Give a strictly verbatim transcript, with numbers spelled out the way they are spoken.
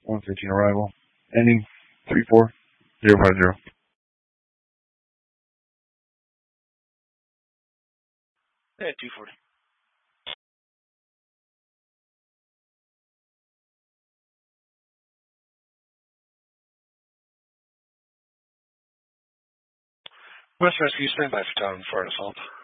one fifteen arrival. Ending three four zero five zero. Yeah, two forty. West Rescue, stand by for time for an assault.